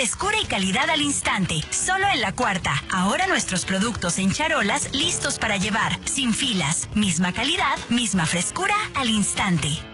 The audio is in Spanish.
Frescura y calidad al instante. Solo en La Cuarta. Ahora nuestros productos en charolas listos para llevar. Sin filas. Misma calidad, misma frescura al instante.